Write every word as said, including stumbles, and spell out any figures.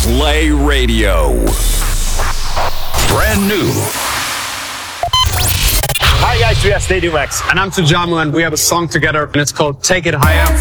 Play Radio. Brand new. Hi guys, we are Stadium X. And I'm Tujamu, and we have a song together, and it's called Take It Higher.